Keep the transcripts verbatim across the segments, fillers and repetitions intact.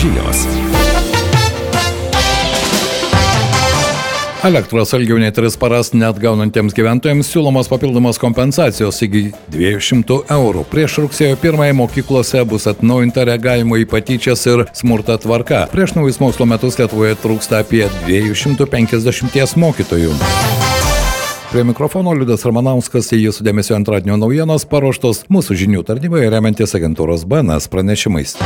žinios. Elektros ilgiau nei tris paras neatgaunantiems gyventojams siūlomos papildomos kompensacijos iki dviejų šimtų eurų. Prieš rugsėjo pirmąją mokyklose bus atnaujinta reagavimo į patyčias ir smurtą tvarka. Prieš naujus mokslo metus Lietuvoje trūksta apie dviejų šimtų penkiasdešimties mokytojų. Prie mikrofono Liudas Ramanauskas, į jūsų dėmesio antradienio naujienos paruoštos mūsų žinių tarnyboje remiantis agentūros B N S pranešimais.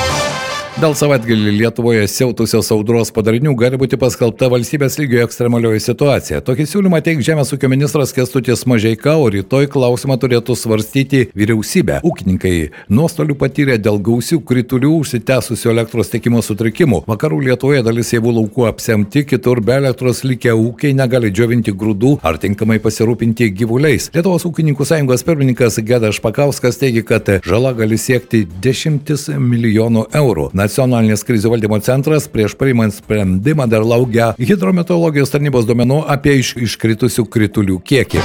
Dėl savaitgalį Lietuvoje siautusios audros padarinių gali būti paskelbta valstybės lygio ekstremalioji situacija. Tokį siūlymą teiks Žemės ūkio ministras Kęstutis Mažeika, o rytoj klausimą turėtų svarstyti vyriausybė. Ūkininkai nuostolių patyrė dėl gausių kritulių, užsitęsusių elektros tiekimo sutrikimų. Vakarų Lietuvoje dalis javų laukų apsemti, kitur be elektros likę ūkiai negali džiovinti grūdų ar tinkamai pasirūpinti gyvuliais. Lietuvos ūkininkų sąjungos pirmininkas Gedas Špakauskas teigia, kad žala gali siekti dešimtis milijonų eurų. Nacionalinis krizių valdymo centras prieš priimant sprendimą dar laukia hidrometeorologijos tarnybos duomenų apie iš, iškritusių kritulių kiekį.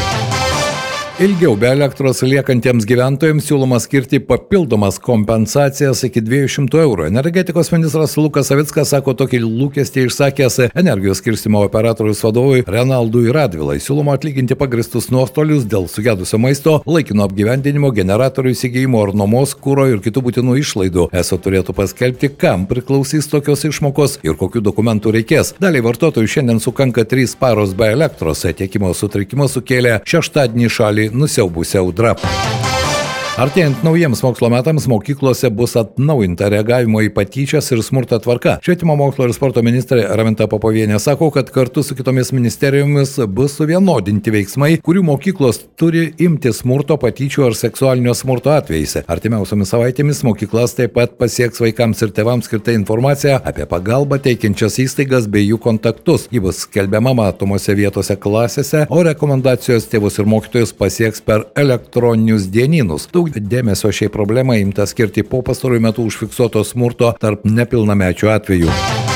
Ilgiau be elektros liekantiems gyventojams siūloma skirti papildomas kompensacijas iki dviejų šimtų eurų. Energetikos ministras Lukas Savickas sako tokį lūkestį išsakęs energijos skirstymo operatorius vadovui Renaldui Radvilai. Siūloma atlyginti pagristus nuostolius dėl sugedusio maisto, laikino apgyvendinimo, generatorių įsigijimo ar nuomos, kuro ir kitų būtinų išlaidų. Eso turėtų paskelbti, kam priklausys tokios išmokos ir kokių dokumentų reikės. Daliai vartotojų šiandien sukanka trys paros be elektros. Tiekimo sutrikimas sukėlė šeštadienį šalį nusiaubusią audrą. Artėjant naujiems mokslo metams mokyklose bus atnaujinta reagavimo į patyčias ir smurtą tvarka. Švietimo mokslo ir sporto ministrė Raminta Popovienė sako, kad kartu su kitomis ministerijomis bus suvienodinti veiksmai, kurių mokyklos turi imti smurto, patyčių ar seksualinio smurto atvejais. Artimiausiomis savaitėmis mokyklas taip pat pasieks vaikams ir tėvams skirta informacija apie pagalbą teikiančias įstaigas bei jų kontaktus. Ji bus skelbiama matomose vietose klasėse, o rekomendacijos tėvus ir mokytojus pasieks per elektroninius dienynus. Daug dėmesio šiai problemai imta skirti po pastarųjų metų užfiksuoto smurto tarp nepilnamečių atvejų.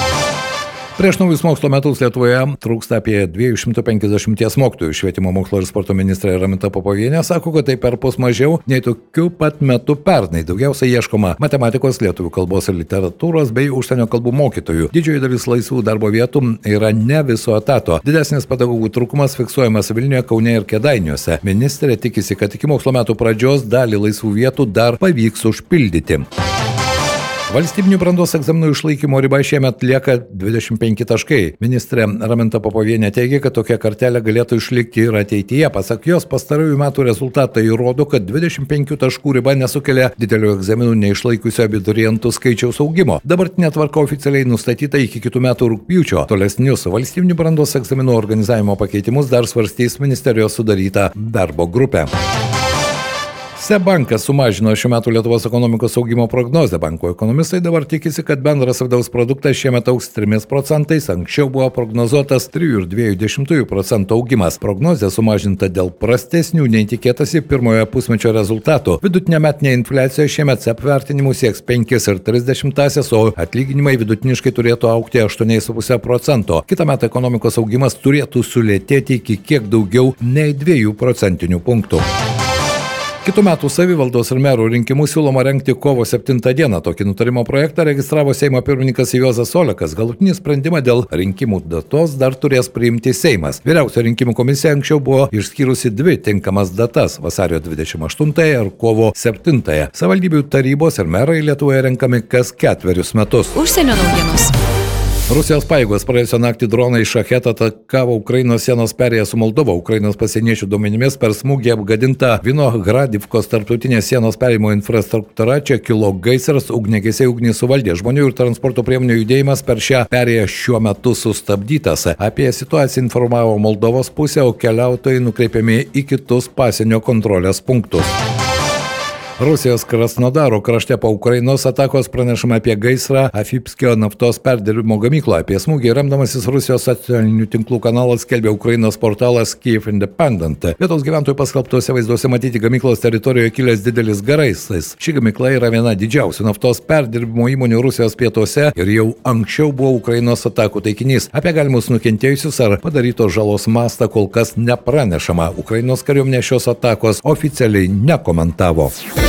Prieš naujus mokslo metus Lietuvoje trūksta apie dviejų šimtų penkiasdešimties mokytojų. Švietimo mokslo ir sporto ministrė Raminta Popovienė sako, kad tai perpus mažiau nei tokiu pat metu pernai. Daugiausiai ieškoma matematikos, lietuvių kalbos ir literatūros bei užsienio kalbų mokytojų. Didžioji dalis laisvų darbo vietų yra ne viso etato. Didesnis pedagogų trūkumas fiksuojamas Vilniuje, Kaune ir Kėdainiuose. Ministrė tikisi, kad iki mokslo metų pradžios dalį laisvų vietų dar pavyks užpildyti. Valstybinių brandos egzaminų išlaikymo riba šiemet lieka dvidešimt penki taškai. Ministrė Raminta Popovienė teigia, kad tokia kartelė galėtų išlikti ir ateityje. Pasak jos, pastarųjų metų rezultatai įrodo, kad dvidešimt penkių taškų riba nesukelia didelio egzaminų neišlaikiusio abiturientų skaičiaus augimo. Dabartinė tvarka oficialiai nustatyta iki kitų metų rugpjūčio. Tolesnius valstybinių brandos egzaminų organizavimo pakeitimus dar svarstys ministerijos sudaryta darbo grupė. SEB bankas sumažino šių metų Lietuvos ekonomikos augimo prognozę. Banko ekonomistai dabar tikisi, kad bendras vidaus produktas šiemet augs trimis procentais, anksčiau buvo prognozuotas trijų ir dviejų dešimtųjų procento augimas. Prognozė sumažinta dėl prastesnių nei tikėtasi pirmojo pusmečio rezultatų. Vidutinė metinė infliacija šiemet SEB vertinimų sieks penkis ir tris dešimtąsias, o atlyginimai vidutiniškai turėtų augti aštuoniais ir pusė procento. Kitąmet ekonomikos augimas turėtų sulėtėti iki kiek daugiau nei dviejų procentinių punktų. Kitų metų savivaldos ir merų rinkimus siūloma rengti kovo septintą dieną. Tokį nutarimo projektą registravo Seimo pirmininkas Juozas Olekas. Galutinį sprendimą dėl rinkimų datos dar turės priimti Seimas. Vyriausioji rinkimų komisija anksčiau buvo išskyrusi dvi tinkamas datas – vasario dvidešimt aštuntąją ir kovo septintąją. Savivaldybių tarybos ir merai Lietuvoje renkami kas ketverius metus. Užsienio naujienos. Rusijos pajėgos praėjusią naktį dronai Šachet atakavo Ukrainos sienos perėją su Moldova. Ukrainos pasieniečių duomenimis per smūgį apgadinta Vinogradivkos tarptautinės sienos perėjimo infrastruktūra. Čia kilo gaisras, ugniagesiai ugnį suvaldė. Žmonių ir transporto priemonių judėjimas per šią perėją šiuo metu sustabdytas. Apie situaciją informavo Moldovos pusė, o keliautojai nukreipiami į kitus pasienio kontrolės punktus. Rusijos Krasnodaro krašte po Ukrainos atakos pranešama apie gaisrą Afipskio naftos perdirbimo gamykloje. Apie smūgį remdamasis Rusijos socialinių tinklų kanalas skelbė Ukrainos portalas Kyiv Independent. Vietos gyventojų paskelbtuose vaizduose matyti gamyklos teritorijoje kilęs didelis gaisras. Ši gamykla yra viena didžiausių naftos perdirbimo įmonių Rusijos pietuose ir jau anksčiau buvo Ukrainos atakų taikinys. Apie galimus nukentėjusius ar padarytos žalos mastą kol kas nepranešama. Ukrainos kariuomenė šios atakos oficialiai nekomentavo.